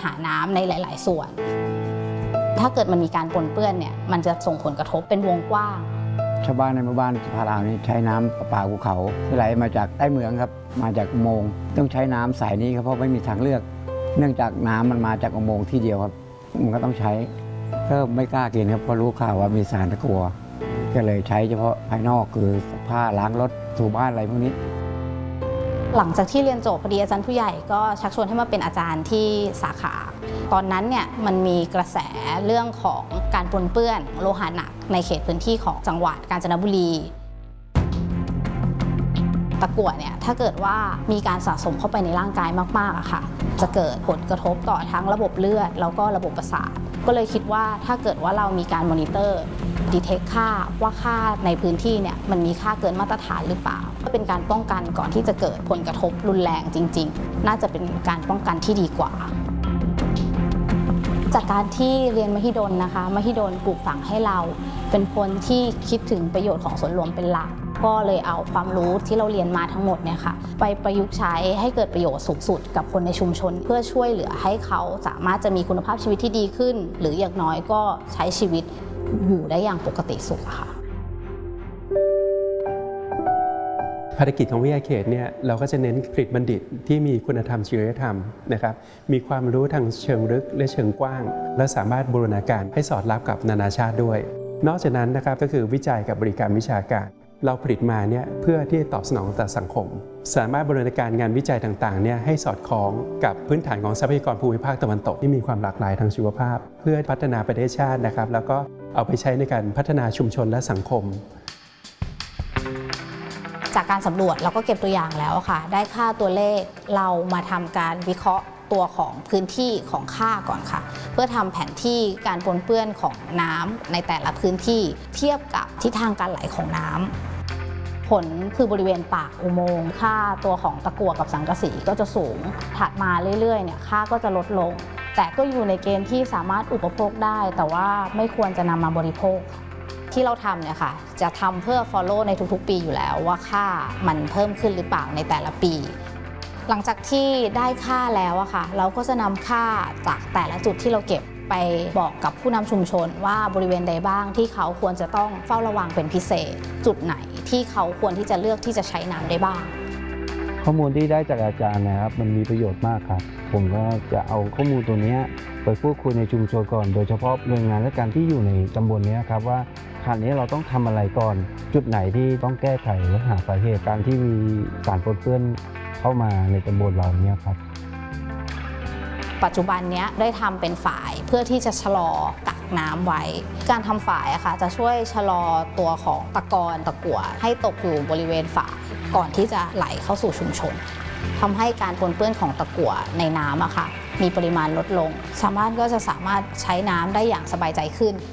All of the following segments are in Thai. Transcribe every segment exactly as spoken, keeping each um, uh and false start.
หาน้ำในหลายๆส่วนถ้าเกิดมันมีการปนเปื้อนเนี่ยมันจะส่งผลกระทบเป็นวงกว้างชาวบ้านในหมู่บ้านพาราวนี้ใช้น้ำประปาภูเขาที่ไหลมาจากใต้เหมืองครับมาจากอุโมงค์ต้องใช้น้ำสายนี้ครับเพราะไม่มีทางเลือกเนื่องจากน้ำมันมาจากอุโมงค์ที่เดียวครับมันก็ต้องใช้ก็ไม่กล้ากินครับเพราะรู้ข่าวว่ามีสารตะกั่วก็เลยใช้เฉพาะภายนอกคือผ้าล้างรถถูบ้านอะไรพวกนี้หลังจากที่เรียนจบพอดีอาจารย์ผู้ใหญ่ก็ชักชวนให้มาเป็นอาจารย์ที่สาขาตอนนั้นเนี่ยมันมีกระแสเรื่องของการปนเปื้อนโลหะหนักในเขตพื้นที่ของจังหวัดกาญจนบุรีตะกั่วเนี่ยถ้าเกิดว่ามีการสะสมเข้าไปในร่างกายมากๆอะค่ะจะเกิดผลกระทบต่อทั้งระบบเลือดแล้วก็ระบบประสาทก็เลยคิดว่าถ้าเกิดว่าเรามีการมอนิเตอร์ดีเทคค่าว่าค่าในพื้นที่เนี่ยมันมีค่าเกินมาตรฐานหรือเปล่าก็เป็นการป้องกันก่อนที่จะเกิดผลกระทบรุนแรงจริงๆน่าจะเป็นการป้องกันที่ดีกว่าจากการที่เรียนมหิดลนะคะมหิดลปลูกฝังให้เราเป็นคนที่คิดถึงประโยชน์ของส่วนรวมเป็นหลักก็เลยเอาความรู้ที่เราเรียนมาทั้งหมดเนี่ยค่ะไปประยุกต์ใช้ให้เกิดประโยชน์สูงสุดกับคนในชุมชนเพื่อช่วยเหลือให้เขาสามารถจะมีคุณภาพชีวิตที่ดีขึ้นหรืออย่างน้อยก็ใช้ชีวิตอยู่ได้อย่างปกติสุขค่ะภารกิจของวิทยาเขตเนี่ยเราก็จะเน้นผลิตบัณฑิตที่มีคุณธรรมจริยธรรมนะครับมีความรู้ทางเชิงลึกและเชิงกว้างและสามารถบูรณาการให้สอดรับกับนานาชาติด้วยนอกจากนั้นนะครับก็คือวิจัยกับบริการวิชาการเราผลิตมาเนี่ยเพื่อที่จะตอบสนองต่อสังคมสามารถบูรณาการงานวิจัยต่างๆเนี่ยให้สอดคล้องกับพื้นฐานของทรัพยากรภูมิภาคตะวันตกที่มีความหลากหลายทางชีวภาพเพื่อพัฒนาประเทศชาตินะครับแล้วก็เอาไปใช้ในการพัฒนาชุมชนและสังคมจากการสำรวจเราก็เก็บตัวอย่างแล้วค่ะได้ค่าตัวเลขเรามาทำการวิเคราะห์ตัวของพื้นที่ของค่าก่อนค่ะเพื่อทำแผนที่การปนเปื้อนของน้ำในแต่ละพื้นที่เทียบกับทิศทางการไหลของน้ำผลคือบริเวณปากอุโมงค์ค่าตัวของตะกั่วกับสังกะสีก็จะสูงถัดมาเรื่อยๆเนี่ยค่าก็จะลดลงแต่ก็อยู่ในเกณฑ์ที่สามารถอุปโภคได้แต่ว่าไม่ควรจะนำมาบริโภคที่เราทำเนี่ยค่ะจะทำเพื่อ follow ในทุกๆปีอยู่แล้วว่าค่ามันเพิ่มขึ้นหรือเปล่าในแต่ละปีหลังจากที่ได้ค่าแล้วอะค่ะเราก็จะนำค่าจากแต่ละจุดที่เราเก็บไปบอกกับผู้นำชุมชนว่าบริเวณใดบ้างที่เขาควรจะต้องเฝ้าระวังเป็นพิเศษจุดไหนที่เขาควรที่จะเลือกที่จะใช้น้ำได้บ้างข้อมูลที่ได้จากอาจารย์นะครับมันมีประโยชน์มากครับผมก็จะเอาข้อมูลตัวนี้ไปพูดคุยในชุมชนก่อนโดยเฉพาะหน่วยงานและการที่อยู่ในตำบลนี้ครับว่าขณะนี้เราต้องทำอะไรก่อนจุดไหนที่ต้องแก้ไขและหาสาเหตุการที่มีสารปนเปื้อนเข้ามาในตำบลเราเนี่ยครับปัจจุบันนี้ได้ทำเป็นฝายเพื่อที่จะชะลอกักน้ำไว้การทำฝายอะค่ะจะช่วยชะลอตัวของตะกอนตะกั่วให้ตกอยู่บริเวณฝายก่อนที่จะไหลเข้าสู่ชุมชนทำให้การปนเปื้อนของตะกั่วในน้ำอะค่ะมีปริมาณลดลงชาวบ้านก็จะสามารถใช้น้ำได้อย่างสบายใจขึ้น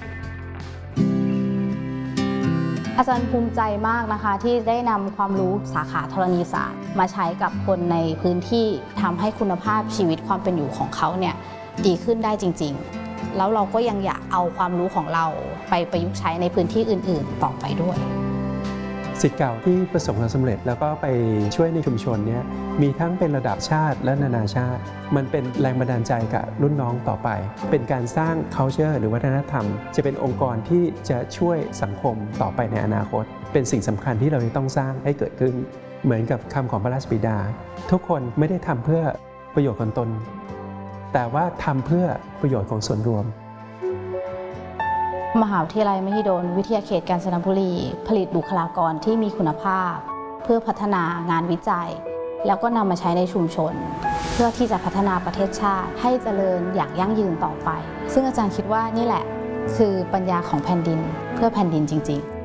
อาจารย์ภูมิใจมากนะคะที่ได้นำความรู้สาขาธรณีศาสตร์มาใช้กับคนในพื้นที่ทำให้คุณภาพชีวิตความเป็นอยู่ของเขาเนี่ยดีขึ้นได้จริงๆแล้วเราก็ยังอยากเอาความรู้ของเราไปประยุกต์ใช้ในพื้นที่อื่นๆต่อไปด้วยศิษย์เก่าที่ประสบความสำเร็จแล้วก็ไปช่วยในชุมชนนี้มีทั้งเป็นระดับชาติและนานาชาติมันเป็นแรงบันดาลใจกับรุ่นน้องต่อไปเป็นการสร้าง culture หรือวัฒนธรรมจะเป็นองค์กรที่จะช่วยสังคมต่อไปในอนาคตเป็นสิ่งสำคัญที่เราต้องสร้างให้เกิดขึ้นเหมือนกับคำของพระราชบิดาทุกคนไม่ได้ทำเพื่อประโยชน์ของตนแต่ว่าทำเพื่อประโยชน์ของส่วนรวมมหาวิทยาลัยมหิดลวิทยาเขตกาญจนบุรีผลิตบุคลากรที่มีคุณภาพเพื่อพัฒนางานวิจัยแล้วก็นำมาใช้ในชุมชนเพื่อที่จะพัฒนาประเทศชาติให้เจริญอย่างยั่งยืนต่อไปซึ่งอาจารย์คิดว่านี่แหละคือปัญญาของแผ่นดินเพื่อแผ่นดินจริงๆ